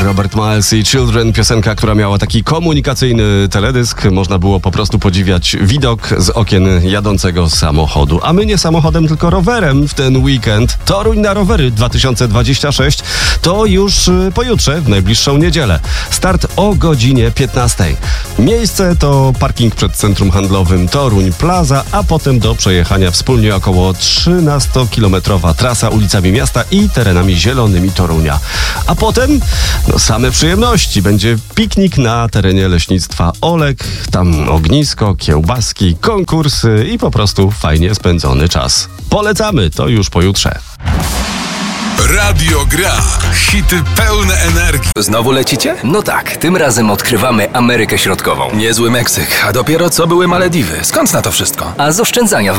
Robert Miles i Children, piosenka, która miała taki komunikacyjny teledysk. Można było po prostu podziwiać widok z okien jadącego samochodu. A my nie samochodem, tylko rowerem w ten weekend. Toruń na rowery 2026 to już pojutrze, w najbliższą niedzielę. Start o godzinie 15. Miejsce to parking przed centrum handlowym Toruń Plaza, a potem do przejechania wspólnie około 13-kilometrowa trasa ulicami miasta i terenami zielonymi Torunia. A potem same przyjemności. Będzie piknik na terenie leśnictwa Olek, tam ognisko, kiełbaski, konkursy i po prostu fajnie spędzony czas. Polecamy, to już pojutrze. Radio Gra. Hity pełne energii. Znowu lecicie? No tak, tym razem odkrywamy Amerykę Środkową. Niezły Meksyk, a dopiero co były Malediwy. Skąd na to wszystko? A z oszczędzania